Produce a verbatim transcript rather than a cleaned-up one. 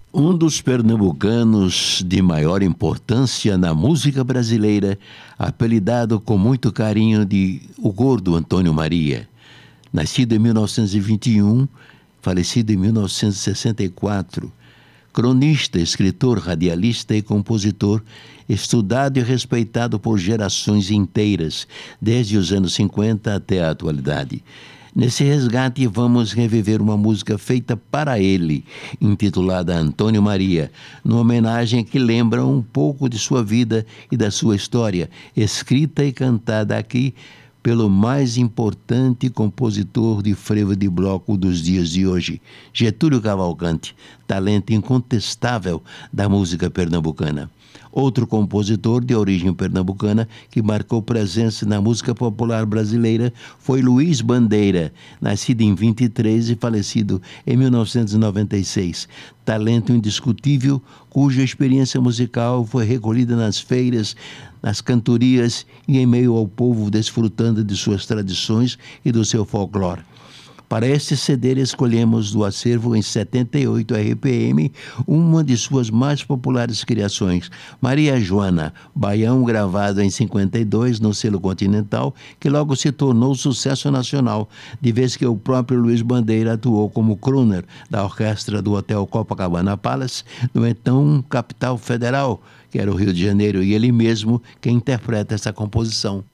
Um dos pernambucanos de maior importância na música brasileira, apelidado com muito carinho de O Gordo Antônio Maria. Nascido em mil novecentos e vinte e um, falecido em mil novecentos e sessenta e quatro. Cronista, escritor, radialista e compositor, estudado e respeitado por gerações inteiras, desde os anos cinquenta até a atualidade. Nesse resgate, vamos reviver uma música feita para ele, intitulada Antônio Maria, numa homenagem que lembra um pouco de sua vida e da sua história, escrita e cantada aqui pelo mais importante compositor de frevo de bloco dos dias de hoje, Getúlio Cavalcante, talento incontestável da música pernambucana. Outro compositor de origem pernambucana que marcou presença na música popular brasileira foi Luiz Bandeira, nascido em vinte e três e falecido em mil novecentos e noventa e seis. Talento indiscutível, cuja experiência musical foi recolhida nas feiras, nas cantorias e em meio ao povo desfrutando de suas tradições e do seu folclore. Para este C D, escolhemos do acervo em setenta e oito R P M uma de suas mais populares criações, Maria Joana, baião gravado em cinquenta e dois no selo Continental, que logo se tornou sucesso nacional, de vez que o próprio Luiz Bandeira atuou como crooner da orquestra do Hotel Copacabana Palace, no então capital federal, que era o Rio de Janeiro, e ele mesmo quem interpreta essa composição.